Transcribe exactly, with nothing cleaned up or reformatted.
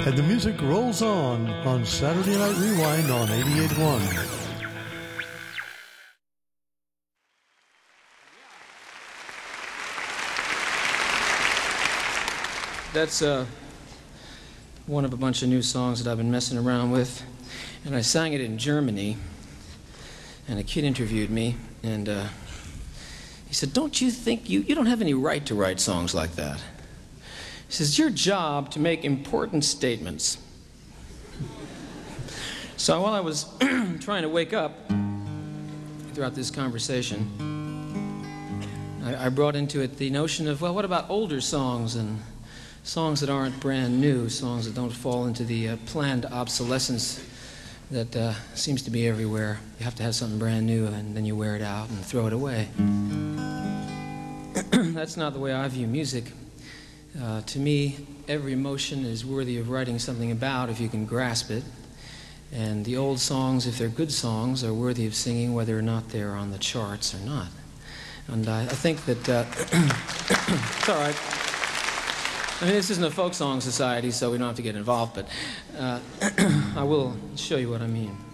And the music rolls on on Saturday Night Rewind on eighty-eight point one. That's uh, one of a bunch of new songs that I've been messing around with. And I sang it in Germany. And a kid interviewed me, and uh, he said, don't you think you, you don't have any right to write songs like that? He says, it's your job to make important statements. So while I was trying to wake up throughout this conversation, I, I brought into it the notion of, well, what about older songs and songs that aren't brand new, songs that don't fall into the uh, planned obsolescence that uh, seems to be everywhere. You have to have something brand new and then you wear it out and throw it away. That's not the way I view music. Uh, to me, every emotion is worthy of writing something about if you can grasp it. And the old songs, if they're good songs, are worthy of singing whether or not they're on the charts or not. And I, I think that, uh, it's all right. I mean, this isn't a folk song society, so we don't have to get involved, but uh, I will show you what I mean.